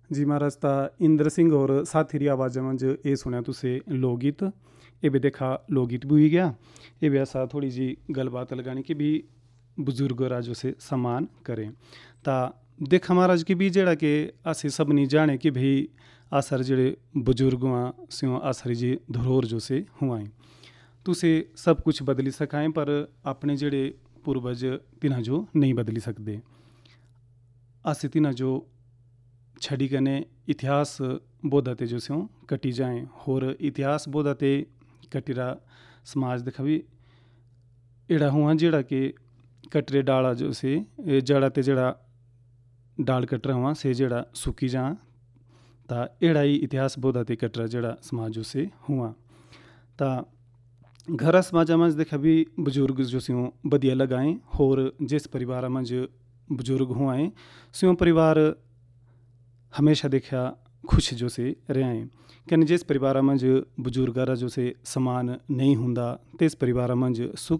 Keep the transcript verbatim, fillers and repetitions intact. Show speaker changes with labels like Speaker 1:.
Speaker 1: जी महाराज ता इंद्र सिंह और साथी री आवाज़ मंज ये सुनया तुसे लोकगीत। ये भी देखा लोकगीत भी हुई गया। ये भी ऐसा थोड़ी जी गलबात लगानी कि भी बुजुर्ग राजो से सम्मान करें। ता देखा महाराज की भी जेड़ा के असी सब नहीं जाने कि भाई आसर जेड़े बुजुर्ग हुआ स्यों आसरी जी धरोहर जो से हुआ तुसे सब कुछ बदली सकाएं पर अपने जेड़े पूर्वज तिन्हा जो नहीं बदली सकते। आसे तिन्हा जो छड़ी कने इतिहास बोधाते जो स्यों कटी जाएं और इतिहास बोधाते कटिरा समाज देखा भी एड़ा हुआ जेड़ा के कटरे डाला जो से जड़ा ते जड़ा डाल कटरा हुआ से जड़ा सुकी जा ता एड़ा ही इतिहास बोधाते कटरा जड़ा समाज जो से हुआ ता घर समाज मज देखा भी बुजुर्ग जो स्यों बदिया लगाएं और जिस परिवार मज बुजुर्ग हुआएं स्यों परिवार हमेशा देखा खुश जो से रहे कने जिस परिवार मज बुजुर्गारा जो से समान नहीं हुंदा तेस परिवार मज सुख